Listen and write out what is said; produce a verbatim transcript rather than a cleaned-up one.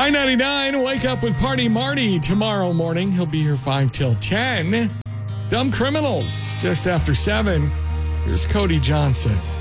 I ninety-nine, wake up with Party Marty tomorrow morning. He'll be here five till ten. Dumb Criminals, just after seven. Here's Cody Johnson.